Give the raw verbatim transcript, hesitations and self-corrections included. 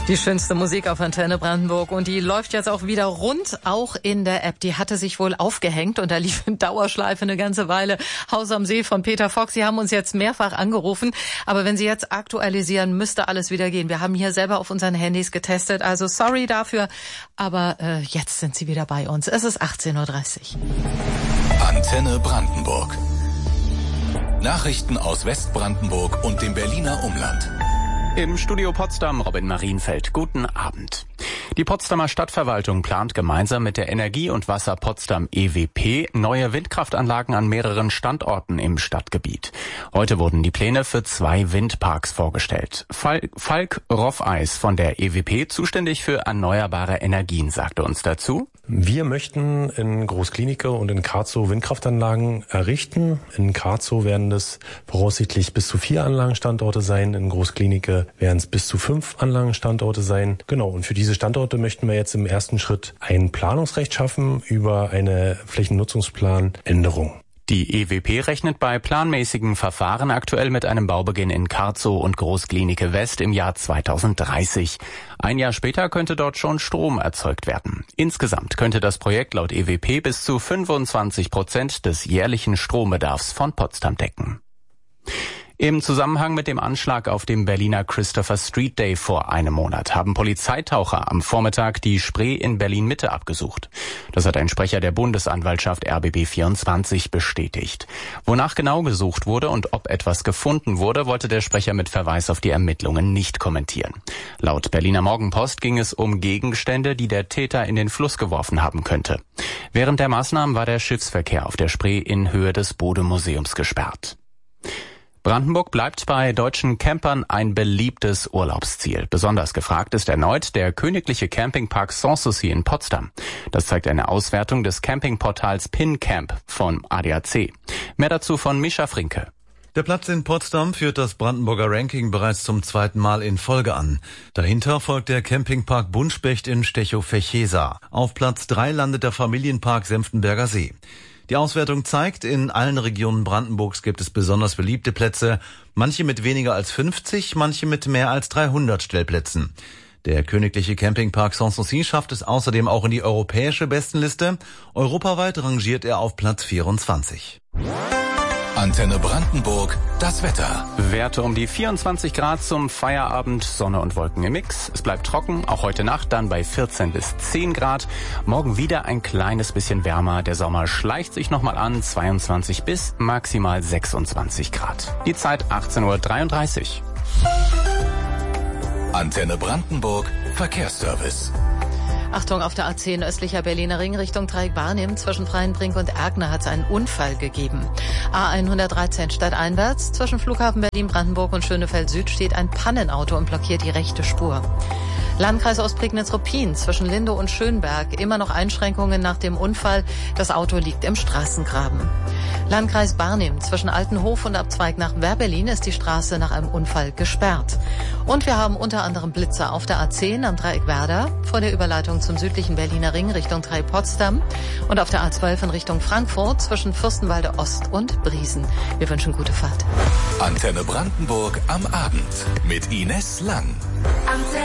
Die schönste Musik auf Antenne Brandenburg und die läuft jetzt auch wieder rund, auch in der App. Die hatte sich wohl aufgehängt und da lief in Dauerschleife eine ganze Weile Haus am See von Peter Fox. Sie haben uns jetzt mehrfach angerufen, aber wenn Sie jetzt aktualisieren, müsste alles wieder gehen. Wir haben hier selber auf unseren Handys getestet, also sorry dafür, aber äh, jetzt sind Sie wieder bei uns. Es ist achtzehn Uhr dreißig. Antenne Brandenburg. Nachrichten aus Westbrandenburg und dem Berliner Umland. Im Studio Potsdam Robin Marienfeld. Guten Abend. Die Potsdamer Stadtverwaltung plant gemeinsam mit der Energie- und Wasser Potsdam E W P neue Windkraftanlagen an mehreren Standorten im Stadtgebiet. Heute wurden die Pläne für zwei Windparks vorgestellt. Falk, Falk Roffeis von der E W P, zuständig für erneuerbare Energien, sagte uns dazu: Wir möchten in Großklinike und in Karzow Windkraftanlagen errichten. In Karzow werden es voraussichtlich bis zu vier Anlagenstandorte sein. In Großklinike werden es bis zu fünf Anlagenstandorte sein. Genau, und für diese Standorte möchten wir jetzt im ersten Schritt ein Planungsrecht schaffen über eine Flächennutzungsplanänderung. Die E W P rechnet bei planmäßigen Verfahren aktuell mit einem Baubeginn in Karzow und Großklinike West im Jahr zweitausenddreißig. Ein Jahr später könnte dort schon Strom erzeugt werden. Insgesamt könnte das Projekt laut E W P bis zu fünfundzwanzig Prozent des jährlichen Strombedarfs von Potsdam decken. Im Zusammenhang mit dem Anschlag auf dem Berliner Christopher Street Day vor einem Monat haben Polizeitaucher am Vormittag die Spree in Berlin-Mitte abgesucht. Das hat ein Sprecher der Bundesanwaltschaft R B B vierundzwanzig bestätigt. Wonach genau gesucht wurde und ob etwas gefunden wurde, wollte der Sprecher mit Verweis auf die Ermittlungen nicht kommentieren. Laut Berliner Morgenpost ging es um Gegenstände, die der Täter in den Fluss geworfen haben könnte. Während der Maßnahmen war der Schiffsverkehr auf der Spree in Höhe des Bode-Museums gesperrt. Brandenburg bleibt bei deutschen Campern ein beliebtes Urlaubsziel. Besonders gefragt ist erneut der königliche Campingpark Sanssouci in Potsdam. Das zeigt eine Auswertung des Campingportals PinCamp von A D A C. Mehr dazu von Mischa Frinke. Der Platz in Potsdam führt das Brandenburger Ranking bereits zum zweiten Mal in Folge an. Dahinter folgt der Campingpark Buntspecht in Stechow-Vechesa. Auf Platz drei landet der Familienpark Senftenberger See. Die Auswertung zeigt, in allen Regionen Brandenburgs gibt es besonders beliebte Plätze, manche mit weniger als fünfzig, manche mit mehr als dreihundert Stellplätzen. Der königliche Campingpark Sanssouci schafft es außerdem auch in die europäische Bestenliste. Europaweit rangiert er auf Platz vierundzwanzig. Antenne Brandenburg, das Wetter. Werte um die vierundzwanzig Grad zum Feierabend, Sonne und Wolken im Mix. Es bleibt trocken, auch heute Nacht dann bei vierzehn bis zehn Grad. Morgen wieder ein kleines bisschen wärmer. Der Sommer schleicht sich nochmal an, zweiundzwanzig bis maximal sechsundzwanzig Grad. Die Zeit achtzehn Uhr dreiunddreißig. Antenne Brandenburg, Verkehrsservice. Achtung, auf der A zehn östlicher Berliner Ring Richtung Dreieck Barnim zwischen Freienbrink und Erkner hat es einen Unfall gegeben. A hundertdreizehn stadteinwärts zwischen Flughafen Berlin-Brandenburg und Schönefeld Süd steht ein Pannenauto und blockiert die rechte Spur. Landkreis Ostprignitz-Ruppin zwischen Linde und Schönberg immer noch Einschränkungen nach dem Unfall. Das Auto liegt im Straßengraben. Landkreis Barnim zwischen Altenhof und Abzweig nach Werberlin ist die Straße nach einem Unfall gesperrt. Und wir haben unter anderem Blitzer auf der A zehn am Dreieck Werder vor der Überleitung zum südlichen Berliner Ring Richtung Dreieck Potsdam und auf der A zwölf in Richtung Frankfurt zwischen Fürstenwalde Ost und Briesen. Wir wünschen gute Fahrt. Antenne Brandenburg am Abend mit Ines Lang. Antenne.